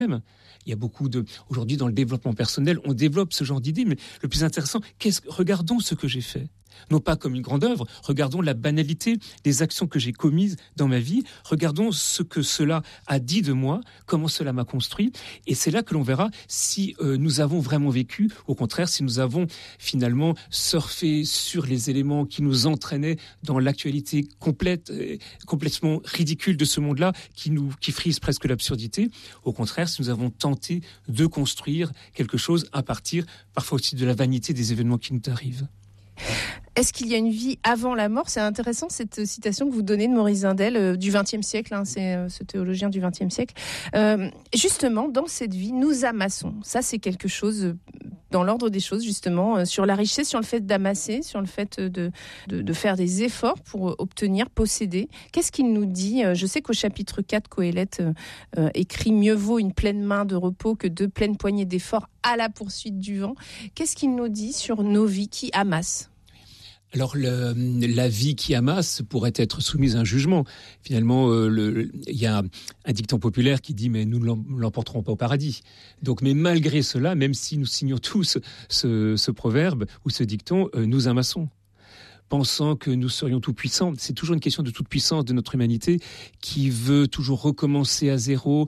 Il y a beaucoup aujourd'hui dans le développement personnel, on développe ce genre d'idées, mais le plus intéressant, regardons ce que j'ai fait. Non pas comme une grande œuvre, regardons la banalité des actions que j'ai commises dans ma vie, regardons ce que cela a dit de moi, comment cela m'a construit, et c'est là que l'on verra si nous avons vraiment vécu, au contraire, si nous avons finalement surfé sur les éléments qui nous entraînaient dans l'actualité complètement ridicule de ce monde-là, qui frise presque l'absurdité. Au contraire, si nous avons tenté de construire quelque chose à partir, parfois aussi de la vanité des événements qui nous arrivent. Est-ce qu'il y a une vie avant la mort ? C'est intéressant cette citation que vous donnez de Maurice Zindel du XXe siècle, c'est ce théologien du XXe siècle. Justement, dans cette vie, nous amassons. Ça, c'est quelque chose dans l'ordre des choses, justement, sur la richesse, sur le fait d'amasser, sur le fait de faire des efforts pour obtenir, posséder. Qu'est-ce qu'il nous dit ? Je sais qu'au chapitre 4, Coëlette écrit « Mieux vaut une pleine main de repos que deux pleines poignées d'efforts à la poursuite du vent ». Qu'est-ce qu'il nous dit sur nos vies qui amassent ? Alors, la vie qui amasse pourrait être soumise à un jugement. Finalement, il y a un dicton populaire qui dit « mais nous ne l'emporterons pas au paradis ». Donc, mais malgré cela, même si nous signons tous ce proverbe ou ce dicton, nous amassons. Pensant que nous serions tout-puissants. C'est toujours une question de toute-puissance de notre humanité qui veut toujours recommencer à zéro,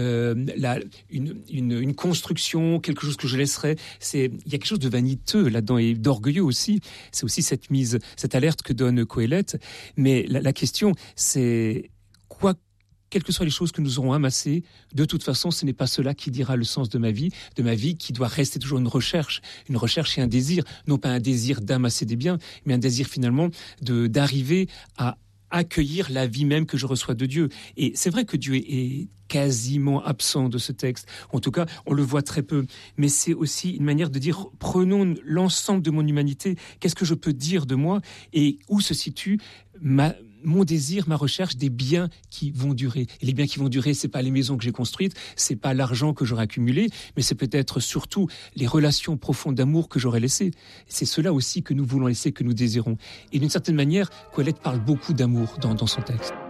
une construction, quelque chose que je laisserai. Il y a quelque chose de vaniteux là-dedans et d'orgueilleux aussi. C'est aussi cette alerte que donne Coëlette. Mais la question, c'est quelles que soient les choses que nous aurons amassées, de toute façon, ce n'est pas cela qui dira le sens de ma vie qui doit rester toujours une recherche et un désir, non pas un désir d'amasser des biens, mais un désir finalement d'arriver à accueillir la vie même que je reçois de Dieu. Et c'est vrai que Dieu est quasiment absent de ce texte. En tout cas, on le voit très peu. Mais c'est aussi une manière de dire, prenons l'ensemble de mon humanité, qu'est-ce que je peux dire de moi et où se situe mon désir, ma recherche des biens qui vont durer. Et les biens qui vont durer, c'est pas les maisons que j'ai construites, c'est pas l'argent que j'aurai accumulé, mais c'est peut-être surtout les relations profondes d'amour que j'aurai laissées. C'est cela aussi que nous voulons laisser, que nous désirons. Et d'une certaine manière, Coëlette parle beaucoup d'amour dans son texte.